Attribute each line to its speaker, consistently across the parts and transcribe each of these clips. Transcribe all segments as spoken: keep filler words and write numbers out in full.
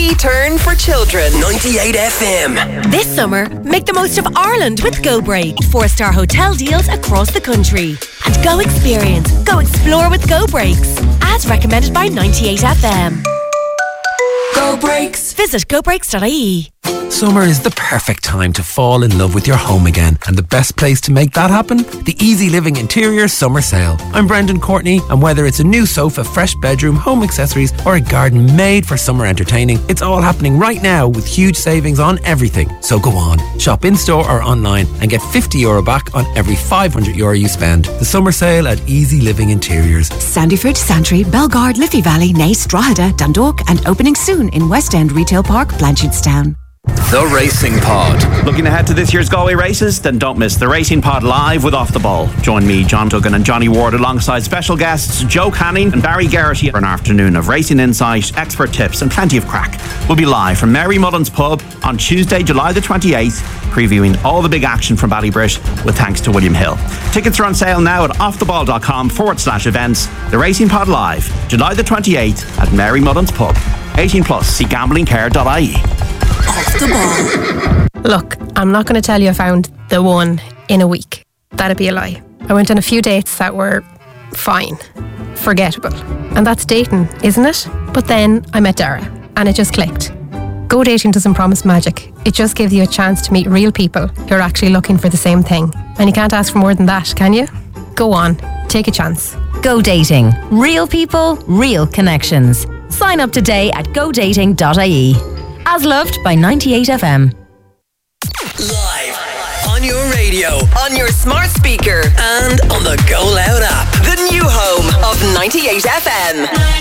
Speaker 1: happy turn for children.
Speaker 2: ninety-eight F M.
Speaker 3: This summer, make the most of Ireland with Go Break. Four-star hotel deals across the country. And go experience, go explore with Go Breaks. As recommended by ninety-eight F M. Go Breaks. Visit go breaks dot I E.
Speaker 4: Summer is the perfect time to fall in love with your home again, and the best place to make that happen? The Easy Living Interior Summer Sale. I'm Brendan Courtney, and whether it's a new sofa, fresh bedroom, home accessories, or a garden made for summer entertaining, it's all happening right now with huge savings on everything. So go on, shop in store or online and get fifty euro back on every five hundred euro you spend. The Summer Sale at Easy Living Interiors.
Speaker 5: Sandyford, Santry, Belgard, Liffey Valley, Naas, Drogheda, Dundalk, and opening soon in West End Retail Park, Blanchardstown.
Speaker 2: The Racing Pod.
Speaker 6: Looking ahead to this year's Galway races? Then don't miss the Racing Pod live with Off the Ball. Join me, John Duggan and Johnny Ward alongside special guests Joe Canning and Barry Garrity for an afternoon of racing insight, expert tips and plenty of crack. We'll be live from Mary Mullen's Pub on Tuesday, July the twenty-eighth, previewing all the big action from Ballybrit with thanks to William Hill. Tickets are on sale now at offtheball.com forward slash events. The Racing Pod live, July the twenty-eighth at Mary Mullen's Pub. eighteen plus, see gambling care dot I E.
Speaker 5: Off the ball.
Speaker 7: Look, I'm not going to tell you I found the one in a week. That'd be a lie. I went on a few dates that were fine, forgettable. And that's dating, isn't it? But then I met Dara and it just clicked. Go dating doesn't promise magic. It just gives you a chance to meet real people who are actually looking for the same thing. And you can't ask for more than that, can you? Go on, take a chance.
Speaker 8: Go dating. Real people, real connections. Sign up today at go dating dot I E. As loved by ninety-eight F M.
Speaker 2: Live on your radio, on your smart speaker, and on the Go Loud app. The new home of ninety-eight F M.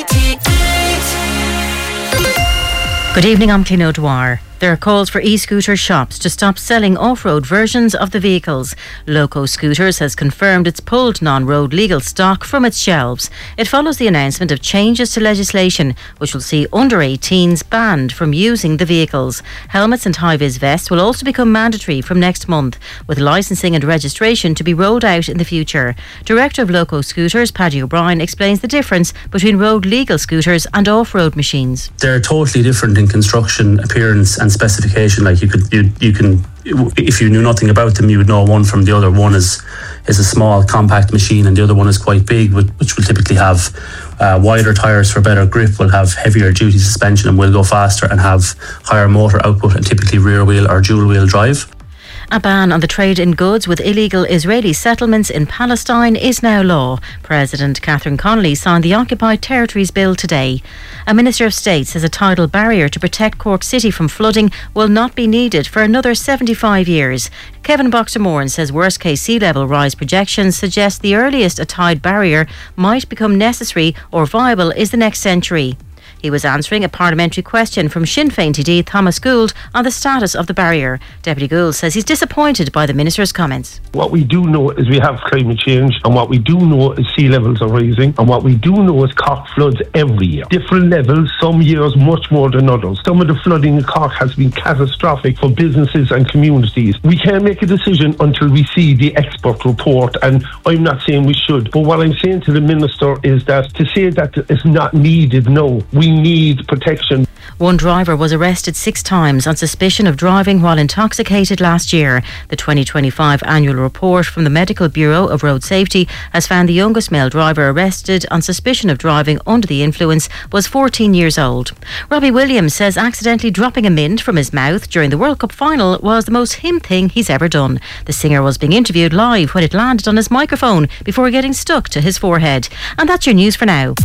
Speaker 9: Good evening, I'm Clino Dwyer. There are calls for e-scooter shops to stop selling off-road versions of the vehicles. Loco Scooters has confirmed it's pulled non-road legal stock from its shelves. It follows the announcement of changes to legislation which will see under eighteens banned from using the vehicles. Helmets and high-vis vests will also become mandatory from next month, with licensing and registration to be rolled out in the future. Director of Loco Scooters, Paddy O'Brien, explains the difference between road legal scooters and off-road machines.
Speaker 10: They're totally different in construction, appearance and specification. Like you could you, you can if you knew nothing about them, you would know one from the other. One is is a small compact machine and the other one is quite big, which will typically have uh, wider tyres for better grip, will have heavier duty suspension and will go faster and have higher motor output and typically rear wheel or dual wheel drive.
Speaker 9: A ban on the trade in goods with illegal Israeli settlements in Palestine is now law. President Catherine Connolly signed the Occupied Territories Bill today. A Minister of State says a tidal barrier to protect Cork City from flooding will not be needed for another seventy-five years. Kevin Boxer-Moran says worst-case sea level rise projections suggest the earliest a tide barrier might become necessary or viable is the next century. He was answering a parliamentary question from Sinn Féin T D Thomas Gould on the status of the barrier. Deputy Gould says he's disappointed by the Minister's comments.
Speaker 11: What we do know is we have climate change, and what we do know is sea levels are rising, and what we do know is Cork floods every year. Different levels, some years much more than others. Some of the flooding in Cork has been catastrophic for businesses and communities. We can't make a decision until we see the expert report, and I'm not saying we should, but what I'm saying to the Minister is that to say that it's not needed, no. We need protection.
Speaker 9: One driver was arrested six times on suspicion of driving while intoxicated last year. The twenty twenty-five annual report from the Medical Bureau of Road Safety has found the youngest male driver arrested on suspicion of driving under the influence was fourteen years old. Robbie Williams says accidentally dropping a mint from his mouth during the World Cup final was the most him thing he's ever done. The singer was being interviewed live when it landed on his microphone before getting stuck to his forehead. And that's your news for now.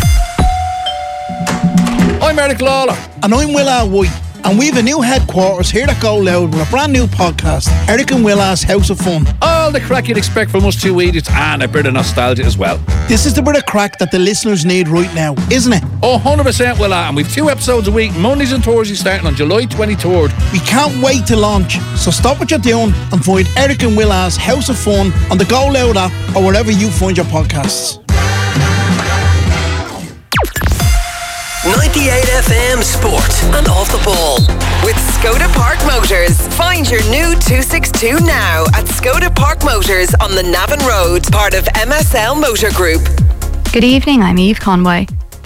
Speaker 12: I'm Eric Lawler. And I'm Will R. White. And we've a new headquarters here at Go Loud with a brand new podcast, Eric and Willa's House of Fun.
Speaker 13: All the crack you'd expect from us two idiots and a bit of nostalgia as well.
Speaker 12: This is the bit of crack that the listeners need right now, isn't it?
Speaker 13: Oh, one hundred percent Willa. And we've two episodes a week, Mondays and Thursdays starting on July twenty-third.
Speaker 12: We can't wait to launch. So stop what you're doing and find Eric and Willa's House of Fun on the Go Loud app or wherever you find your podcasts.
Speaker 2: ninety-eight F M Sport and Off the Ball.
Speaker 1: With Skoda Park Motors. Find your new two sixty-two now at Skoda Park Motors on the Navan Road, part of M S L Motor Group.
Speaker 14: Good evening, I'm Eve Conway. The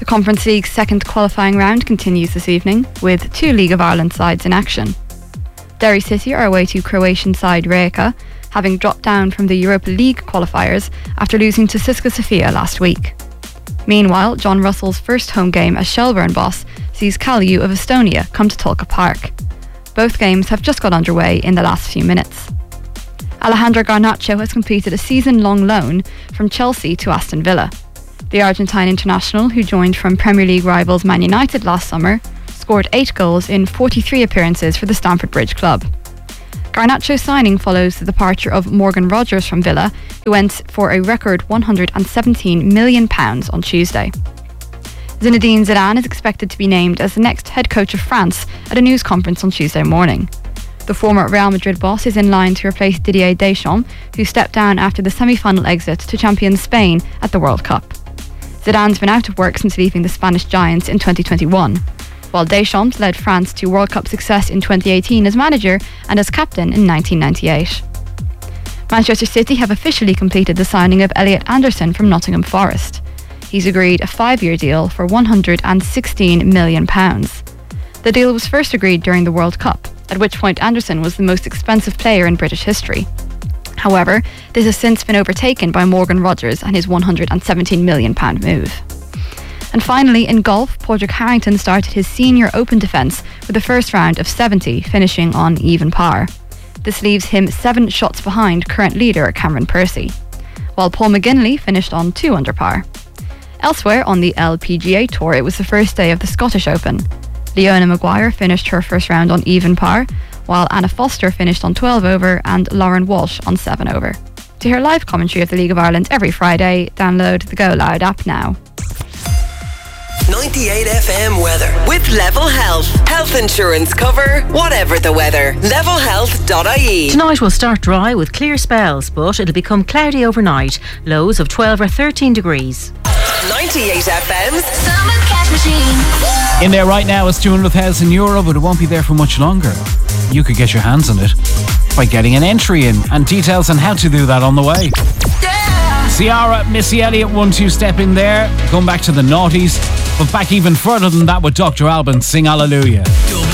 Speaker 14: Conference League's second qualifying round continues this evening, with two League of Ireland sides in action. Derry City are away to Croatian side Rijeka, having dropped down from the Europa League qualifiers after losing to Cisco Sofia last week. Meanwhile, John Russell's first home game as Shelbourne boss sees Kalju of Estonia come to Tulka Park. Both games have just got underway in the last few minutes. Alejandro Garnacho has completed a season-long loan from Chelsea to Aston Villa. The Argentine international, who joined from Premier League rivals Man United last summer, scored eight goals in forty-three appearances for the Stamford Bridge club. Garnacho's signing follows the departure of Morgan Rogers from Villa, who went for a record one hundred seventeen million pounds on Tuesday. Zinedine Zidane is expected to be named as the next head coach of France at a news conference on Tuesday morning. The former Real Madrid boss is in line to replace Didier Deschamps, who stepped down after the semi-final exit to champion Spain at the World Cup. Zidane's been out of work since leaving the Spanish Giants in twenty twenty-one, while Deschamps led France to World Cup success in twenty eighteen as manager and as captain in nineteen ninety-eight. Manchester City have officially completed the signing of Elliot Anderson from Nottingham Forest. He's agreed a five-year deal for one hundred sixteen million pounds. The deal was first agreed during the World Cup, at which point Anderson was the most expensive player in British history. However, this has since been overtaken by Morgan Rogers and his one hundred seventeen million pounds move. And finally, in golf, Padraig Harrington started his senior Open defence with the first round of seventy, finishing on even par. This leaves him seven shots behind current leader Cameron Percy, while Paul McGinley finished on two under par. Elsewhere on the L P G A Tour, it was the first day of the Scottish Open. Leona Maguire finished her first round on even par, while Anna Foster finished on twelve over and Lauren Walsh on seven over. To hear live commentary of the League of Ireland every Friday, download the Go Loud app now.
Speaker 2: ninety-eight F M weather.
Speaker 1: With Level Health. Health insurance cover, whatever the weather. level health dot I E.
Speaker 9: Tonight will start dry with clear spells, but it'll become cloudy overnight. Lows of twelve or thirteen degrees.
Speaker 1: ninety-eight F M's
Speaker 15: Summer Cash Machine.
Speaker 13: In there right now is two hundred thousand euro, but it won't be there for much longer. You could get your hands on it by getting an entry in, and details on how to do that on the way. Yeah. Ciara, Missy Elliott, one two step in there. Going back to the noughties, but back even further than that with Doctor Alban, Sing Hallelujah.